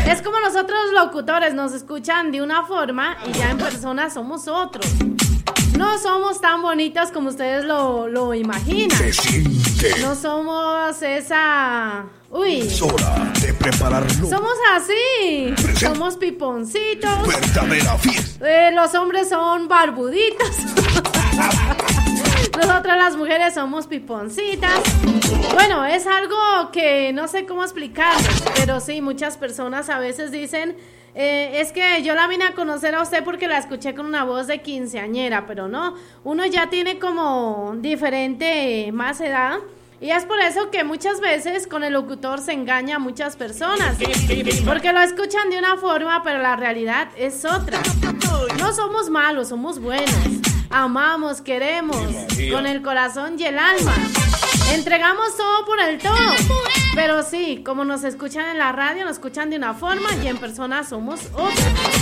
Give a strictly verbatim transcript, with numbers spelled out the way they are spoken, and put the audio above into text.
Es como nosotros locutores, nos escuchan de una forma y ya en persona somos otros. No somos tan bonitos como ustedes lo, lo imaginan. Se siente. No somos esa... Uy. Es hora de prepararlo. Somos así. Presente. Somos piponcitos. Verdadera fiesta. Eh, los hombres son barbuditos. Nosotras las mujeres somos piponcitas. Bueno, es algo que no sé cómo explicar, pero sí, muchas personas a veces dicen... Eh, es que yo la vine a conocer a usted porque la escuché con una voz de quinceañera, pero no, uno ya tiene como diferente más edad y es por eso que muchas veces con el locutor se engaña a muchas personas, porque lo escuchan de una forma, pero la realidad es otra. No somos malos, somos buenos, amamos, queremos, con el corazón y el alma. Entregamos todo por el todo. Pero sí, como nos escuchan en la radio, nos escuchan de una forma y en persona somos otra.